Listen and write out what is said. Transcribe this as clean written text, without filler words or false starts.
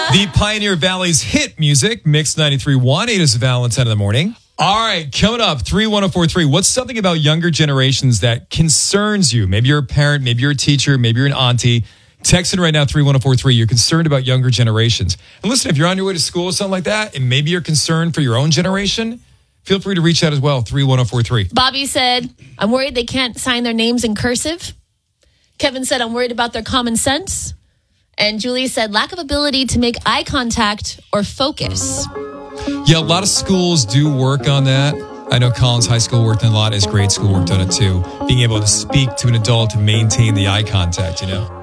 The Pioneer Valley's hit music, Mix 93.1. It is Valentine in the morning. All right, coming up, 31043. What's something about younger generations that concerns you? Maybe you're a parent, maybe you're a teacher, maybe you're an auntie. Text in right now, 31043. You're concerned about younger generations. And listen, if you're on your way to school or something like that, and maybe you're concerned for your own generation, feel free to reach out as well, 31043. Bobby said, I'm worried they can't sign their names in cursive. Kevin said, I'm worried about their common sense. And Julie said, lack of ability to make eye contact or focus. Yeah, a lot of schools do work on that. I know Collins High School worked on a lot. His grade school worked on it too. Being able to speak to an adult to maintain the eye contact, you know.